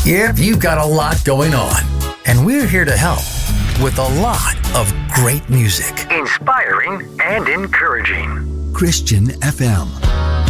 Yep, you've got a lot going on, and we're here to help with a lot of great music. Inspiring and encouraging. Christian FM.